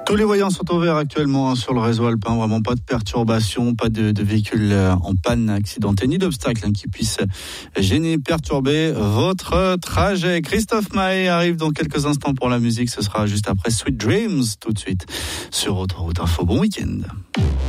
Tous les voyants sont au vert actuellement sur le réseau alpin. Vraiment pas de perturbations, pas de véhicules en panne, accidentés, ni d'obstacles qui puissent gêner, perturber votre trajet. Christophe Maé arrive dans quelques instants pour la musique. Ce sera juste après Sweet Dreams, tout de suite sur Autoroute Info. Bon week-end.